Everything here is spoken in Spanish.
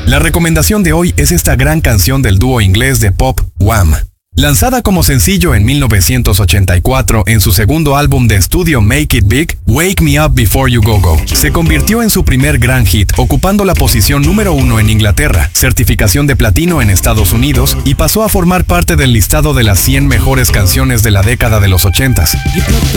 La recomendación de hoy es esta gran canción del dúo inglés de pop Wham. Lanzada como sencillo en 1984 en su segundo álbum de estudio Make It Big, Wake Me Up Before You Go Go, se convirtió en su primer gran hit, ocupando la posición número 1 en Inglaterra, certificación de platino en Estados Unidos y pasó a formar parte del listado de las 100 mejores canciones de la década de los 80s.